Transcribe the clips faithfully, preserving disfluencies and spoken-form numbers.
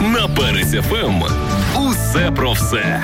На Перець еф ем усе про все.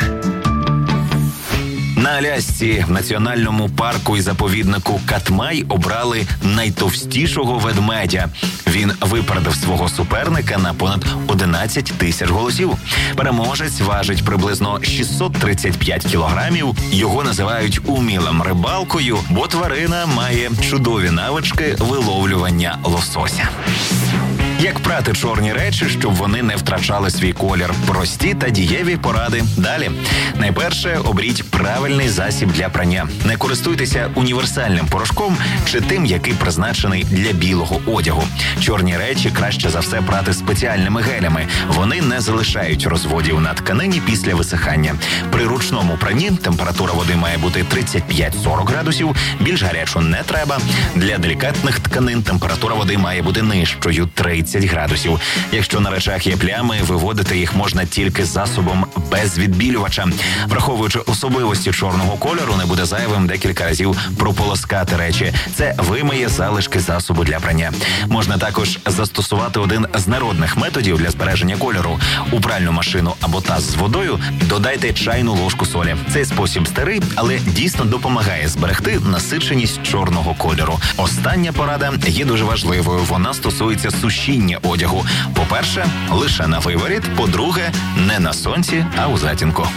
На Алясці в національному парку і заповіднику Катмай обрали найтовстішого ведмедя. Він випередив свого суперника на понад одинадцять тисяч голосів. Переможець важить приблизно шістсот тридцять п'ять кілограмів. Його називають умілим рибалкою, бо тварина має чудові навички виловлювання лосося. Як прати чорні речі, щоб вони не втрачали свій колір? Прості та дієві поради. Далі. Найперше, оберіть правильний засіб для прання. Не користуйтеся універсальним порошком чи тим, який призначений для білого одягу. Чорні речі краще за все прати спеціальними гелями. Вони не залишають розводів на тканині після висихання. При ручному пранні температура води має бути тридцять п'ять сорок градусів, більш гарячу не треба. Для делікатних тканин температура води має бути нижчою – тридцять градусів. Якщо на речах є плями, виводити їх можна тільки засобом без відбілювача. Враховуючи особливості чорного кольору, не буде зайвим декілька разів прополоскати речі. Це вимиє залишки засобу для прання. Можна також застосувати один з народних методів для збереження кольору. У пральну машину або таз з водою додайте чайну ложку солі. Цей спосіб старий, але дійсно допомагає зберегти насиченість чорного кольору. Остання порада є дуже важливою. Вона стосується сушіння одягу. По-перше, лише на виворіт. По-друге, не на сонці, а у затінку.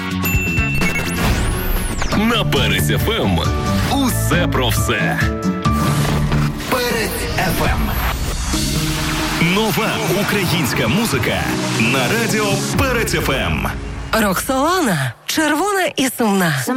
На Перець еф ем усе про все. Перець еф ем. Нова українська музика на радіо Перець еф ем. Роксолана. Червона і сумна.